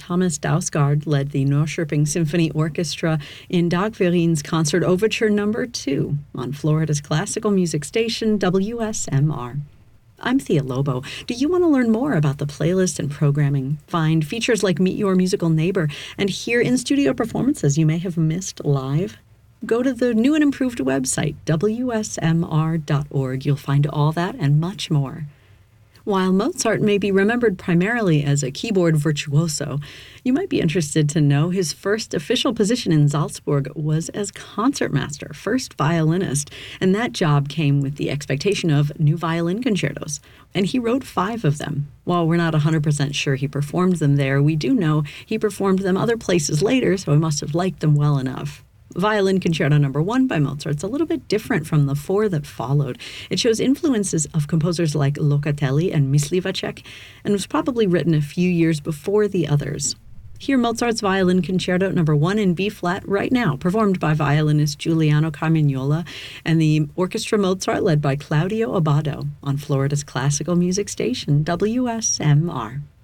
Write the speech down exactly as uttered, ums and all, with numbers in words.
Thomas Dausgaard led the Norrköping Symphony Orchestra in Dagverin's Concert Overture Number two on Florida's classical music station, W S M R. I'm Thea Lobo. Do you want to learn more about the playlist and programming, find features like Meet Your Musical Neighbor, and hear in-studio performances you may have missed live? Go to the new and improved website, W S M R dot org. You'll find all that and much more. While Mozart may be remembered primarily as a keyboard virtuoso, you might be interested to know his first official position in Salzburg was as concertmaster, first violinist, and that job came with the expectation of new violin concertos, and he wrote five of them. While we're not one hundred percent sure he performed them there, we do know he performed them other places later, so he must have liked them well enough. Violin Concerto Number One by Mozart is a little bit different from the four that followed. It shows influences of composers like Locatelli and Myslivacek, and was probably written a few years before the others. Hear Mozart's Violin Concerto Number One in B-flat right now, performed by violinist Giuliano Carmignola and the Orchestra Mozart led by Claudio Abbado on Florida's classical music station, W S M R.